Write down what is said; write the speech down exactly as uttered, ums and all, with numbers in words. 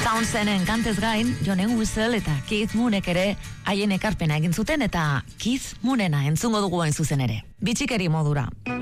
Townsenden kantez gain, John Entwistle eta Keith Moonek ere haien ekarpena egin zuten eta Keith Moonena entzungo dugu hain zuzen ere. Bitxikeri modura.